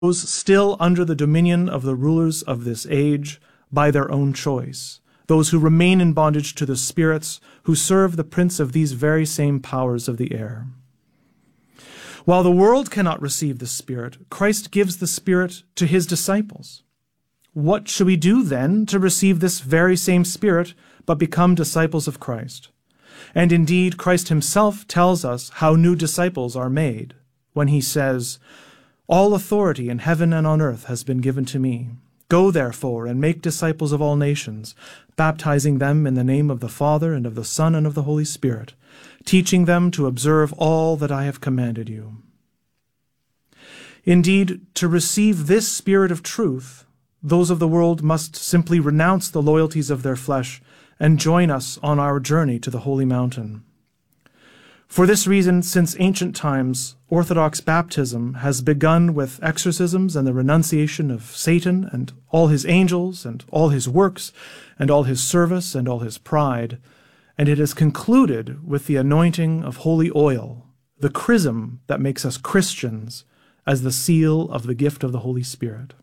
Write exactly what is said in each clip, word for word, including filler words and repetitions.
those still under the dominion of the rulers of this age by their own choice, those who remain in bondage to the spirits who serve the prince of these very same powers of the air. While the world cannot receive the Spirit, Christ gives the Spirit to his disciples. What should we do then to receive this very same Spirit but become disciples of Christ? And indeed, Christ himself tells us how new disciples are made when he says, "All authority in heaven and on earth has been given to me. Go therefore and make disciples of all nations, baptizing them in the name of the Father and of the Son and of the Holy Spirit, teaching them to observe all that I have commanded you." Indeed, to receive this Spirit of truth, those of the world must simply renounce the loyalties of their flesh and join us on our journey to the holy mountain. For this reason, since ancient times, Orthodox baptism has begun with exorcisms and the renunciation of Satan and all his angels and all his works and all his service and all his pride, and it is concluded with the anointing of holy oil, the chrism that makes us Christians, as the seal of the gift of the Holy Spirit.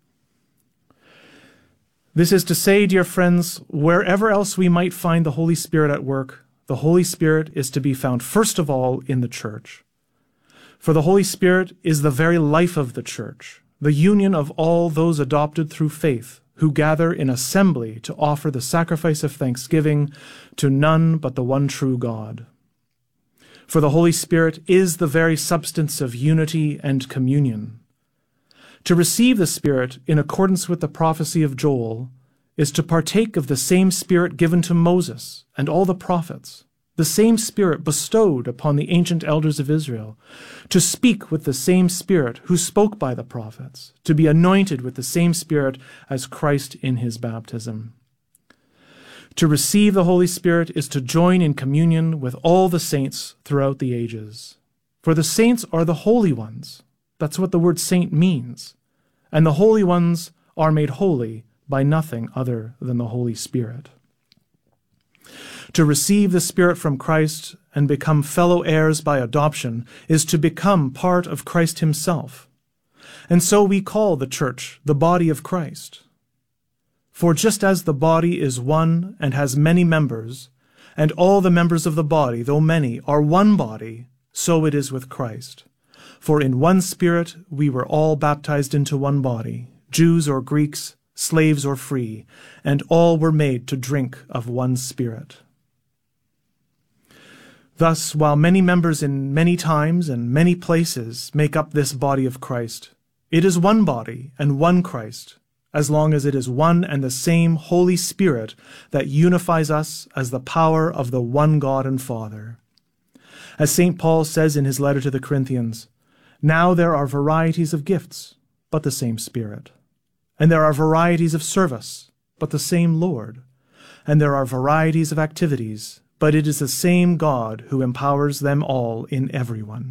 This is to say, dear friends, wherever else we might find the Holy Spirit at work, the Holy Spirit is to be found first of all in the church. For the Holy Spirit is the very life of the church, the union of all those adopted through faith, who gather in assembly to offer the sacrifice of thanksgiving to none but the one true God. For the Holy Spirit is the very substance of unity and communion. To receive the Spirit in accordance with the prophecy of Joel is to partake of the same Spirit given to Moses and all the prophets, the same Spirit bestowed upon the ancient elders of Israel, to speak with the same Spirit who spoke by the prophets, to be anointed with the same Spirit as Christ in his baptism. To receive the Holy Spirit is to join in communion with all the saints throughout the ages. For the saints are the holy ones. That's what the word saint means. And the holy ones are made holy by nothing other than the Holy Spirit. To receive the Spirit from Christ and become fellow heirs by adoption is to become part of Christ himself. And so we call the church the body of Christ. For just as the body is one and has many members, and all the members of the body, though many, are one body, so it is with Christ. For in one Spirit we were all baptized into one body, Jews or Greeks, slaves or free, and all were made to drink of one Spirit. Thus, while many members in many times and many places make up this body of Christ, it is one body and one Christ, as long as it is one and the same Holy Spirit that unifies us as the power of the one God and Father. As Saint Paul says in his letter to the Corinthians, "Now there are varieties of gifts, but the same Spirit. And there are varieties of service, but the same Lord. And there are varieties of activities, but it is the same God who empowers them all in everyone."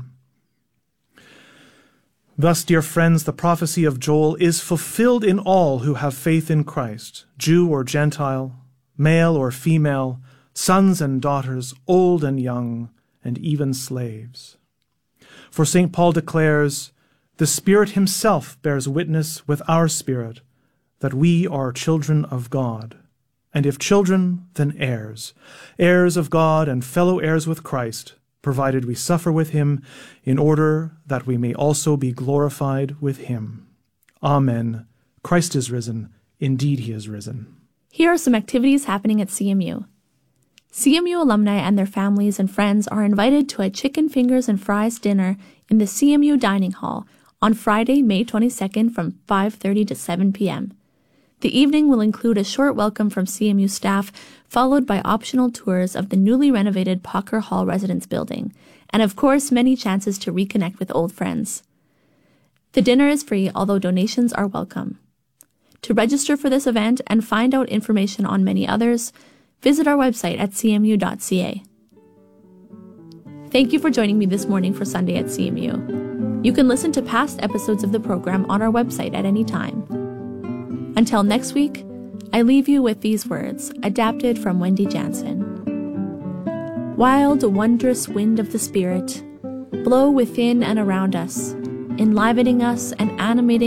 Thus, dear friends, the prophecy of Joel is fulfilled in all who have faith in Christ, Jew or Gentile, male or female, sons and daughters, old and young, and even slaves. For Saint Paul declares, "The Spirit himself bears witness with our spirit that we are children of God, and if children, then heirs, heirs of God and fellow heirs with Christ, provided we suffer with him, in order that we may also be glorified with him. Amen. Christ is risen. Indeed he is risen." Here are some activities happening at C M U. C M U alumni and their families and friends are invited to a chicken fingers and fries dinner in the C M U dining hall on Friday, May twenty-second from five thirty to seven p.m. The evening will include a short welcome from C M U staff, followed by optional tours of the newly renovated Pocker Hall Residence building, and of course many chances to reconnect with old friends. The dinner is free, although donations are welcome. To register for this event and find out information on many others, visit our website at c m u dot c a. Thank you for joining me this morning for Sunday at C M U. You can listen to past episodes of the program on our website at any time. Until next week, I leave you with these words, adapted from Wendy Jansen. "Wild, wondrous wind of the Spirit, blow within and around us. enlivening us and animating